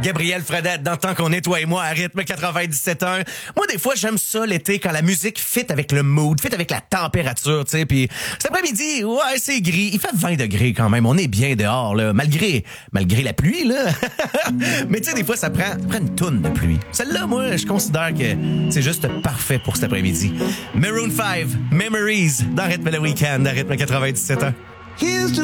Gabriel Fredette, dans le temps qu'on est, toi et moi, à rythme 97.1. Moi, des fois, j'aime ça l'été quand la musique fit avec le mood, fit avec la température, tu sais. Puis cet après-midi, ouais, c'est gris. Il fait 20 degrés quand même. On est bien dehors, là, malgré la pluie, là. Mais tu sais, des fois, ça prend une toune de pluie. Celle-là, moi, je considère que c'est juste parfait pour cet après-midi. Maroon 5, Memories, dans Rythme le Week-end, à rythme 97.1.